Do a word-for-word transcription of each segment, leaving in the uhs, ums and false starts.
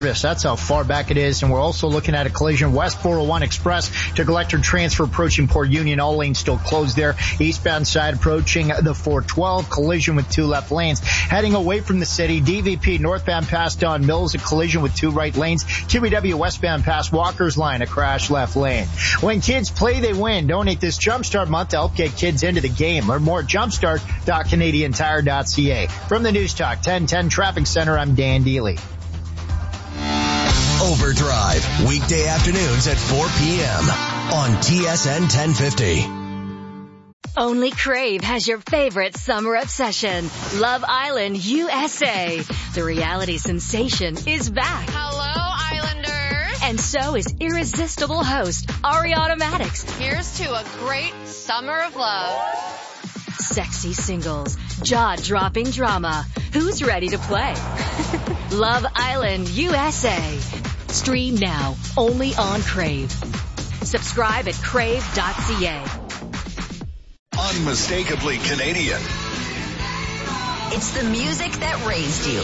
That's how far back it is. And we're also looking at a collision west four oh one Express to Collector transfer approaching Port Union. All lanes still closed there. Eastbound side approaching the four twelve. Collision with two left lanes. Heading away from the city, D V P northbound past Don Mills, a collision with two right lanes. Q E W westbound past Walker's Line, a crash left lane. When kids play, they win. Donate this Jumpstart month to help get kids into the game. Learn more at jumpstart dot canadian tire dot c a. From the News Talk ten ten Traffic Center, I'm Dan Deely. Overdrive, weekday afternoons at four p.m. on T S N ten fifty. Only Crave has your favorite summer obsession, Love Island U S A. The reality sensation is back. Hello, Islanders. And so is irresistible host Ariana Madix. Here's to a great summer of love. Sexy singles, jaw-dropping drama. Who's ready to play? Love Island U S A. Stream now, only on Crave. Subscribe at crave dot c a. Unmistakably Canadian. It's the music that raised you.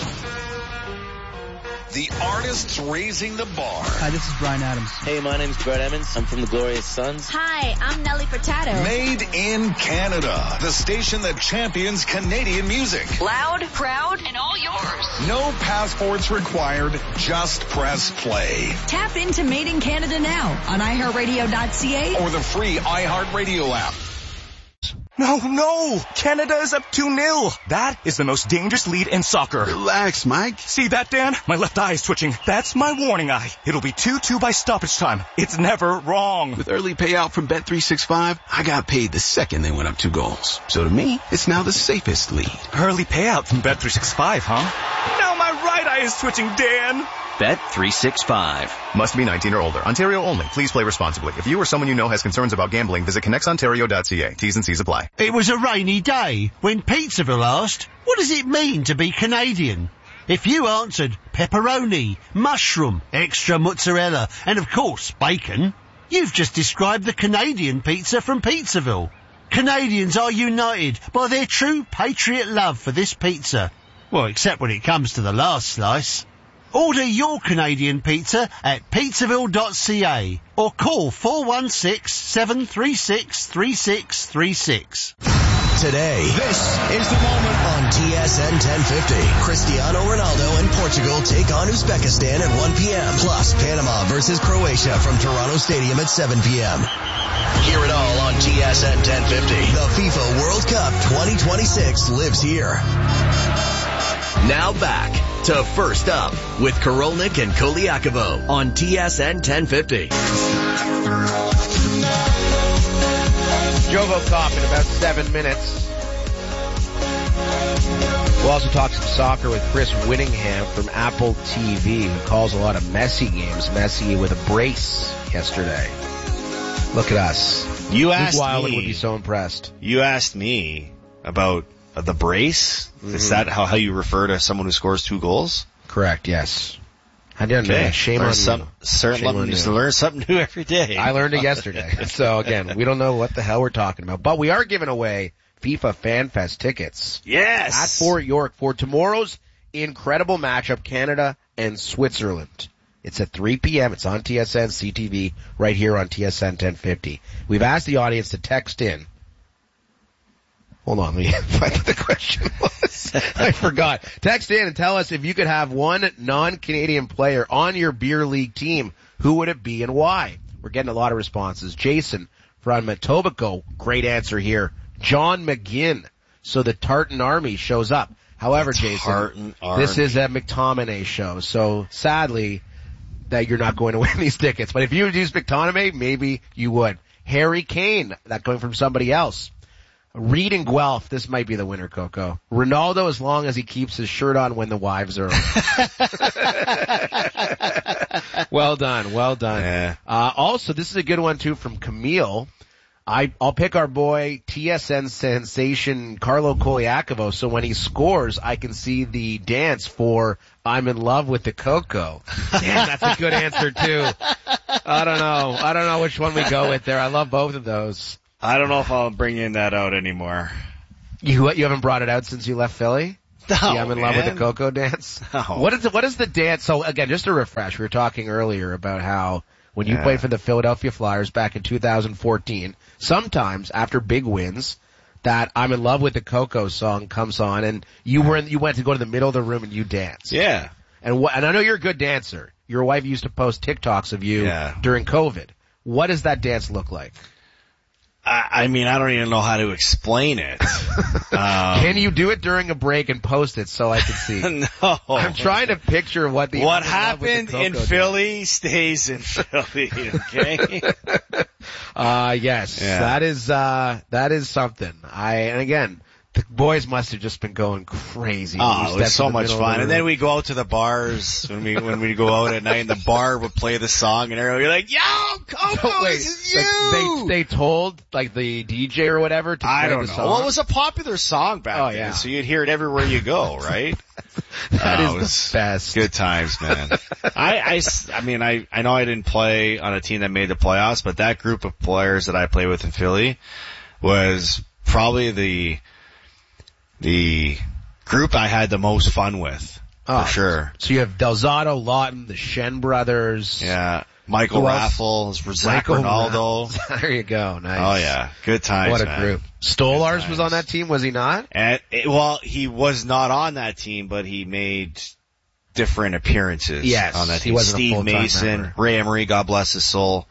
The artists raising the bar. Hi, this is Bryan Adams. Hey, my name's Brett Emmons. I'm from the Glorious Sons. Hi, I'm Nelly Furtado. Made in Canada. The station that champions Canadian music. Loud, proud, and all yours. No passports required. Just press play. Tap into Made in Canada now on i heart radio dot c a or the free iHeartRadio app. No, no! Canada is up two nil. That is the most dangerous lead in soccer. Relax, Mike. See that, Dan? My left eye is twitching. That's my warning eye. It'll be two two by stoppage time. It's never wrong. With early payout from Bet three sixty-five, I got paid the second they went up two goals. So to me, it's now the safest lead. Early payout from Bet three sixty-five, huh? Now my right eye is twitching, Dan. Bet three sixty-five. Must be nineteen or older. Ontario only. Please play responsibly. If you or someone you know has concerns about gambling, visit connects ontario dot c a. T's and C's apply. It was a rainy day when Pizzaville asked, what does it mean to be Canadian? If you answered pepperoni, mushroom, extra mozzarella, and of course bacon, you've just described the Canadian pizza from Pizzaville. Canadians are united by their true patriot love for this pizza. Well, except when it comes to the last slice. Order your Canadian pizza at pizzaville dot c a or call four one six, seven three six, three six three six. Today, this is the moment on T S N ten fifty. Cristiano Ronaldo and Portugal take on Uzbekistan at one p.m. Plus, Panama versus Croatia from Toronto Stadium at seven p.m. Hear it all on T S N ten fifty. The FIFA World Cup twenty twenty-six lives here. Now back to First Up with Korolnik and Koliakovo on T S N ten fifty. Jovo Cop in about seven minutes. We'll also talk some soccer with Chris Whittingham from Apple T V, who calls a lot of Messi games. Messi with a brace yesterday. Look at us. You asked Luke Wilding me. would be so impressed. You asked me about uh, the brace. Mm-hmm. Is that how, how you refer to someone who scores two goals? Correct, yes. I didn't okay. know. Shame learn on some, you. Certain Shame on used you. to learn something new every day. I learned it yesterday. So again, we don't know what the hell we're talking about. But we are giving away FIFA Fan Fest tickets. Yes! At Fort York for tomorrow's incredible matchup, Canada and Switzerland. It's at three p.m. It's on T S N C T V right here on T S N ten fifty. We've asked the audience to text in. Hold on, let me find what the question was. I forgot. Text in and tell us if you could have one non-Canadian player on your beer league team, who would it be and why? We're getting a lot of responses. Jason from Etobicoke, great answer here. John McGinn. So the Tartan Army shows up. However, the Jason, this is a McTominay show. So sadly, that you're not going to win these tickets. But if you would use McTominay, maybe you would. Harry Kane, that going from somebody else. Reed and Guelph, this might be the winner, Coco. Ronaldo, as long as he keeps his shirt on when the wives are on. Well done, well done. Yeah. Uh, also, this is a good one too from Camille. I, I'll pick our boy T S N sensation Carlo Koliakovo, so when he scores, I can see the dance for I'm in love with the Coco. Damn, that's a good answer too. I don't know. I don't know which one we go with there. I love both of those. I don't know if I'll bring in that out anymore. You you haven't brought it out since you left Philly? No, the I'm in man. love with the Coco dance? No. What is the, what is the dance? So again, just to refresh, we were talking earlier about how when you Yeah. played for the Philadelphia Flyers back in two thousand fourteen, sometimes after big wins, that I'm in love with the Coco song comes on, and you were in, you went to go to the middle of the room and you danced. Yeah. And what? And I know you're a good dancer. Your wife used to post TikToks of you Yeah. during COVID. What does that dance look like? I, I mean, I don't even know how to explain it. um, Can you do it during a break and post it so I can see? No. I'm trying to picture what the What I'm in love with the happened Coco in dance. Philly stays in Philly, okay? Uh, yes, Yeah. that is, uh, that is something. I, and again, the boys must have just been going crazy. when you Oh, it stepped was so in the much middle of fun. the And then room. we go out to the bars when we when we go out at night, and the bar would play the song, and everyone would be like, "Yo, Coco, Wait, this is you." like, they, they told, like, the D J or whatever to I play don't the know. song? Well, it was a popular song back Oh, then, yeah. so you'd hear it everywhere you go, right? That Oh, is it was the best. Good times, man. I, I s- I mean, I, I know I didn't play on a team that made the playoffs, but that group of players that I played with in Philly was probably the, the group I had the most fun with, Oh, for sure. So you have Delzato, Lawton, the Shen brothers. Yeah. Michael Who else? Raffles, Zach Michael Ronaldo. There you go. Nice. Oh yeah. Good times, What a man. group. Stolars Good was on times. that team, was he not? And it, well, he was not on that team, but he made different appearances Yes, on that he team. wasn't a Steve full-time Mason, member. Ray Emery, God bless his soul.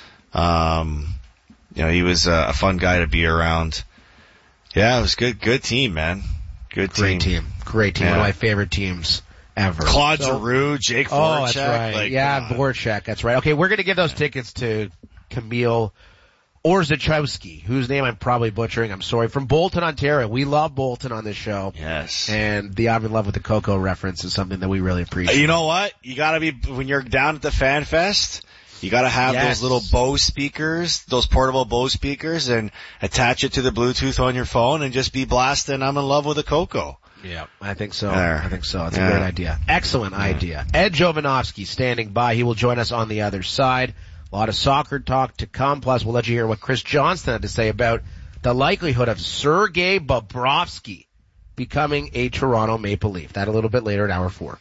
Um, you know, he was a, a fun guy to be around. Yeah, it was good. Good team, man. Good team. Great team. Great team. Yeah. One of my favorite teams ever. Claude So- Giroux, Jake Oh, Voracek. that's right. Like, yeah, come on. Voracek. That's right. Okay, we're going to give those tickets to Camille Orzechowski, whose name I'm probably butchering. I'm sorry. From Bolton, Ontario. We love Bolton on this show. Yes. And the I'm in love with the Coco reference is something that we really appreciate. You know what? You gotta be, when you're down at the Fan Fest, you gotta have Yes. those little Bose speakers, those portable Bose speakers, and attach it to the Bluetooth on your phone and just be blasting I'm in love with the Coco. Yeah, I think so. There. I think so. It's Yeah. a great idea. Excellent idea. Ed Jovanovski standing by. He will join us on the other side. A lot of soccer talk to come. Plus, we'll let you hear what Chris Johnston had to say about the likelihood of Sergei Bobrovsky becoming a Toronto Maple Leaf. That a little bit later at hour four.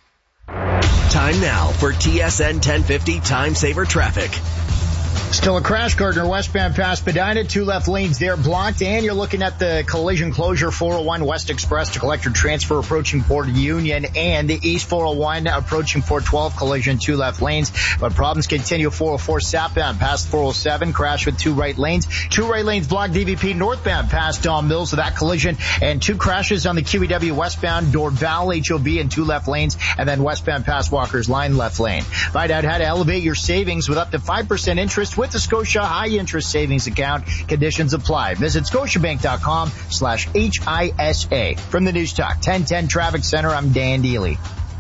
Time now for T S N ten fifty Time Saver Traffic. Still a crash, Gardner, westbound past Spadina, two left lanes there blocked, and you're looking at the collision closure four oh one West Express to Collector Transfer approaching Port Union, and the East four oh one approaching four twelve collision, two left lanes. But problems continue four oh four southbound past four oh seven, crash with two right lanes. Two right lanes blocked D V P northbound past Don Mills with that collision, and two crashes on the Q E W westbound Dorval H O B and two left lanes, and then westbound past Walker's Line left lane. Find out how to elevate your savings with up to five percent interest with the Scotia High Interest Savings Account. Conditions apply. Visit scotiabank.com slash H I S A. From the News Talk ten ten Traffic Center, I'm Dan Deely.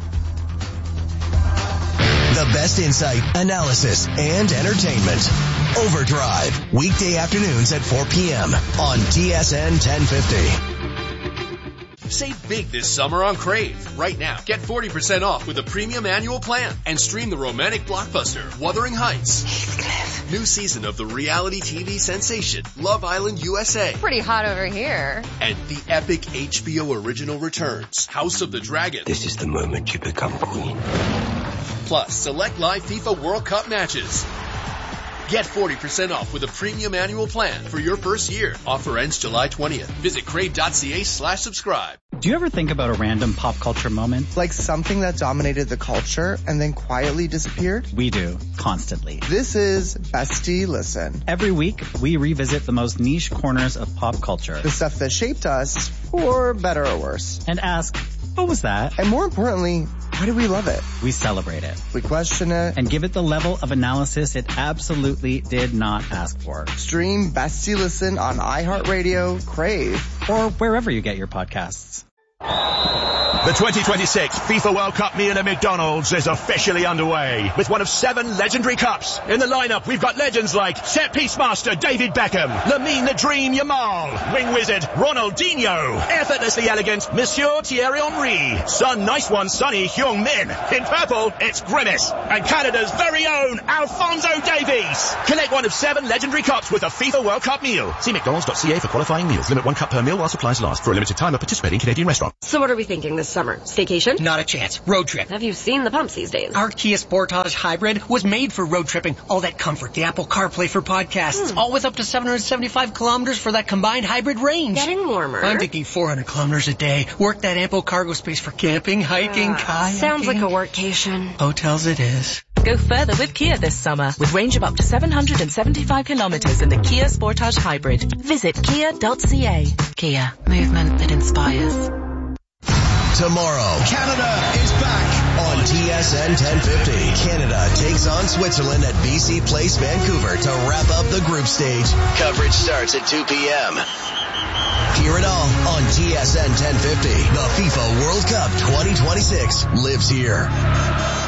The best insight, analysis, and entertainment. Overdrive. Weekday afternoons at four p.m. on T S N ten fifty. Save big this summer on Crave. Right now, get forty percent off with a premium annual plan and stream the romantic blockbuster Wuthering Heights. Heathcliff. New season of the reality T V sensation Love Island U S A. Pretty hot over here. And the epic H B O original returns House of the Dragon. This is the moment you become queen. Plus, select live FIFA World Cup matches. Get forty percent off with a premium annual plan for your first year. Offer ends July twentieth. Visit crave.ca slash subscribe. Do you ever think about a random pop culture moment? Like something that dominated the culture and then quietly disappeared? We do, constantly. This is Bestie Listen. Every week, we revisit the most niche corners of pop culture. The stuff that shaped us, for better or worse. And ask, what was that? And more importantly, why do we love it? We celebrate it. We question it. And give it the level of analysis it absolutely did not ask for. Stream Bestie Listen on iHeartRadio, Crave, or wherever you get your podcasts. The twenty twenty-six FIFA World Cup meal at McDonald's is officially underway with one of seven legendary cups. In the lineup, we've got legends like Set Piece Master David Beckham, Lamine the Dream Yamal, Wing Wizard Ronaldinho, effortlessly elegant Monsieur Thierry Henry, Sun Nice One Sonny Heung-min. In purple, it's Grimace, and Canada's very own Alphonso Davies. Collect one of seven legendary cups with a FIFA World Cup meal. See mcdonalds dot c a for qualifying meals. Limit one cup per meal while supplies last. For a limited time at participating Canadian restaurant. So what are we thinking this summer? Staycation? Not a chance. Road trip. Have you seen the pumps these days? Our Kia Sportage Hybrid was made for road tripping. All that comfort, the Apple CarPlay for podcasts, hmm. all with up to seven hundred seventy-five kilometers for that combined hybrid range. Getting warmer. I'm thinking four hundred kilometers a day. Work that ample cargo space for camping, hiking, uh, kayaking. Sounds like a workcation. Hotels it is. Go further with Kia this summer with range of up to seven hundred seventy-five kilometers in the Kia Sportage Hybrid. Visit kia dot c a. Kia. Movement that inspires. Tomorrow, Canada is back on T S N ten fifty. Canada takes on Switzerland at B C Place, Vancouver to wrap up the group stage. Coverage starts at two p.m. Hear it all on T S N ten fifty. The FIFA World Cup twenty twenty-six lives here.